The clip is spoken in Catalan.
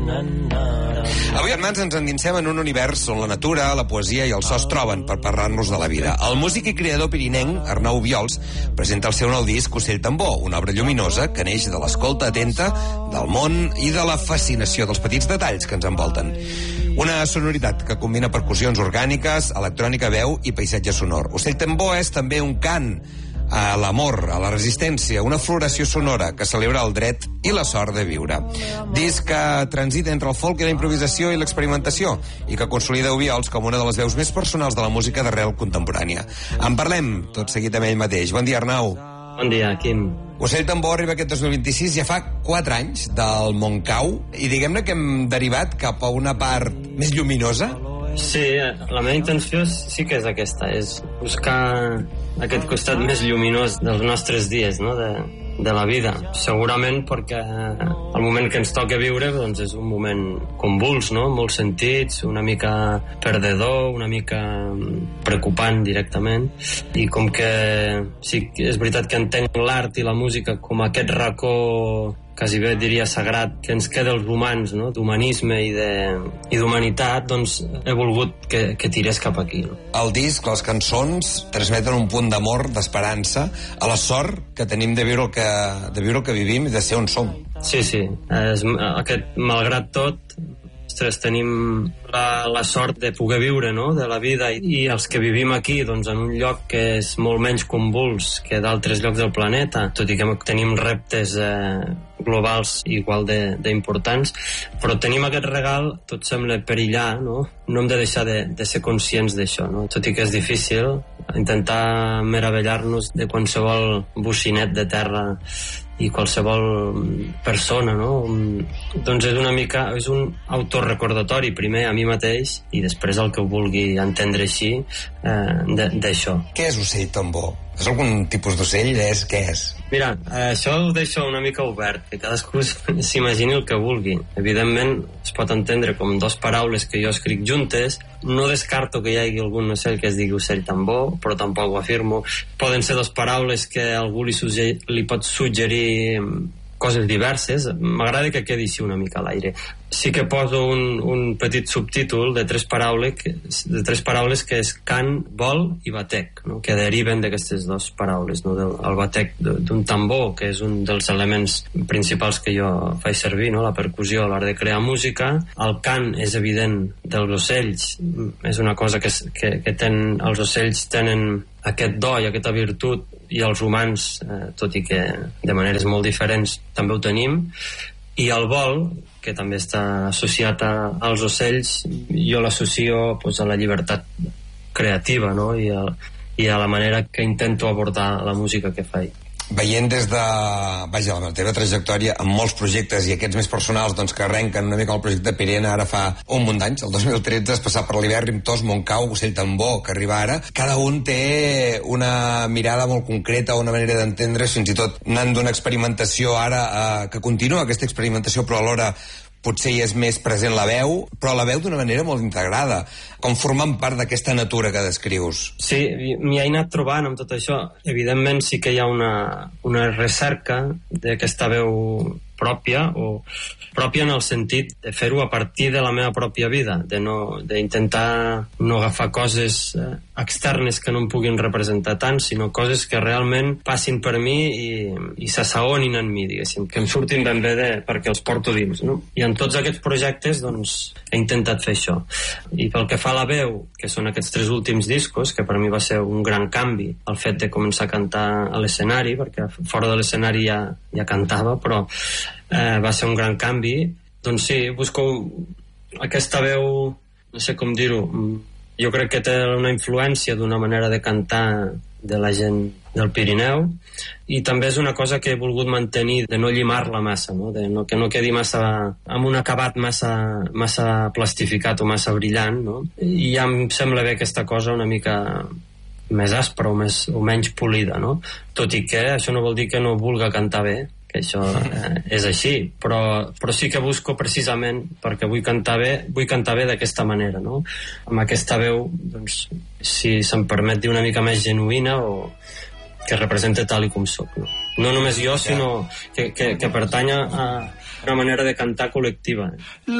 Avui en Mans ens endinsem en un univers on la natura, la poesia i el so es troben per parlar-nos de la vida. El músic i creador pirinenc Arnau Obiols presenta el seu nou disc Ocell Tambor, una obra lluminosa que neix de l'escolta atenta del món i de la fascinació dels petits detalls que ens envolten. Una sonoritat que combina percussions orgàniques, electrònica, veu i paisatge sonor. Ocell Tambor és també un cant a l'amor, a la resistència, una floració sonora que celebra el dret i la sort de viure. Disc que transita entre el folk i la improvisació i l'experimentació i que consolida Obiols com una de les veus més personals de la música d'arrel contemporània. En parlem tot seguit amb ell mateix. Bon dia, Arnau. Bon dia, Quim. Ocell Tambor arriba aquest 2026, ja fa 4 anys del Montcau, i diguem-ne que hem derivat cap a una part més lluminosa. Sí, la meva intenció sí que és aquesta, és buscar aquest costat més lluminós dels nostres dies, no?, de la vida. Segurament perquè el moment que ens toca viure doncs és un moment convuls, no?, molts sentits, una mica perdedor, una mica preocupant directament, i com que sí, és veritat que entenc l'art i la música com aquest racó quasi bé diria sagrat que ens queda els humans, no?, d'humanisme i d'humanitat, doncs he volgut que tirés cap aquí, no? El disc, les cançons, transmeten un punt d'amor, d'esperança, a la sort que tenim de viure el que vivim i de ser on som. Sí, aquest malgrat tot, tenim la sort de poder viure, no?, de la vida, i els que vivim aquí doncs, en un lloc que és molt menys convuls que d'altres llocs del planeta, tot i que tenim reptes globals igual d'importants, però tenim aquest regal, tot sembla perillar, no? No hem de deixar de ser conscients d'això, no? Tot i que és difícil intentar meravellar-nos de qualsevol bocinet de terra i qualsevol persona, no? Doncs és un autorrecordatori, primer a mi mateix, i després el que ho vulgui entendre així, d'això. Què és Ocell Tambor? És algun tipus d'ocell? Què és? Mira, això ho deixo una mica obert, que cadascú s'imagini el que vulgui. Evidentment, es pot entendre com 2 paraules que jo escric juntes. No descarto que hi hagi algun ocell que es digui Ocell Tambor, però tampoc ho afirmo. Poden ser 2 paraules que algú li pot suggerir coses diverses. M'agrada que quedi així una mica a l'aire. Sí que poso un petit subtítol de 3 paraules que és cant, vol i batec, no?, que deriven d'aquestes 2 paraules, no? El batec d'un tambor, que és un dels elements principals que jo faig servir, no?, la percussió a l'hora de crear música. El cant és evident dels ocells, és una cosa que els ocells tenen aquest do i aquesta virtut, i els humans, tot i que de maneres molt diferents, també ho tenim. I el vol, que també està associat als ocells, jo l'associo a la llibertat creativa, no?, i a la manera que intento abordar la música que faig. Veient des de, la teva trajectòria amb molts projectes i aquests més personals doncs, que arrenquen una mica el projecte Pirena ara fa un munt d'anys, el 2013, es passar per l'hivern, Tos, Montcau, Ocell Tambor, que arriba ara, cada un té una mirada molt concreta, una manera d'entendre, fins i tot anant d'una experimentació ara que continua aquesta experimentació, però alhora potser hi és més present la veu, però la veu d'una manera molt integrada, com formant part d'aquesta natura que descrius. Sí, m'hi he anat trobant amb tot això. Evidentment sí que hi ha una recerca d'aquesta veu pròpia, o pròpia en el sentit de fer-ho a partir de la meva pròpia vida, d'intentar no agafar coses externes que no em puguin representar tant, sinó coses que realment passin per mi i s'assaonin en mi, diguéssim, que em surtin ben bé perquè els porto dins, no? I en tots aquests projectes doncs he intentat fer això. I pel que fa a la veu, que són aquests 3 últims discos, que per mi va ser un gran canvi el fet de començar a cantar a l'escenari, perquè fora de l'escenari ja cantava, però va ser un gran canvi. Doncs sí, busco aquesta veu, no sé com dir-ho, jo crec que té una influència d'una manera de cantar de la gent del Pirineu, i també és una cosa que he volgut mantenir, de no llimar-la massa, no? Que no quedi massa amb un acabat massa plastificat o massa brillant, no? I ja em sembla bé aquesta cosa una mica més aspra o menys polida, no? Tot i que això no vol dir que no vulga cantar bé, que això és així, però sí que busco precisament, perquè vull cantar bé d'aquesta manera, no? Amb aquesta veu, doncs, si se'm permet dir, una mica més genuïna, o que representa tal i com soc, no? No només jo, sinó que pertany a una manera de cantar col·lectiva.